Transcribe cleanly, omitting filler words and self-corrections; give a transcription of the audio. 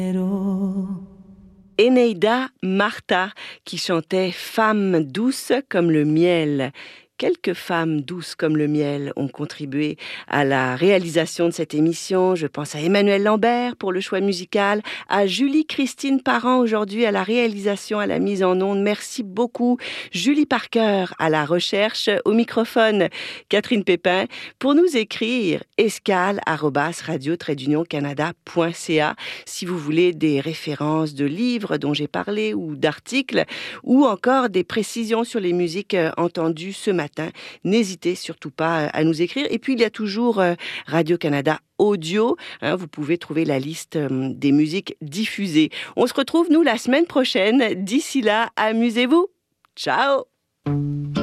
Eneida Marta qui chantait « Femme douce comme le miel ». Quelques femmes douces comme le miel ont contribué à la réalisation de cette émission. Je pense à Emmanuel Lambert pour le choix musical, à Julie-Christine Parent aujourd'hui à la réalisation, à la mise en onde. Merci beaucoup. Julie Parker à la recherche, au microphone Catherine Pépin. Pour nous écrire, escale@radio-canada.ca si vous voulez des références de livres dont j'ai parlé ou d'articles ou encore des précisions sur les musiques entendues ce matin. N'hésitez surtout pas à nous écrire. Et puis, il y a toujours Radio-Canada Audio. Vous pouvez trouver la liste des musiques diffusées. On se retrouve, nous, la semaine prochaine. D'ici là, amusez-vous. Ciao!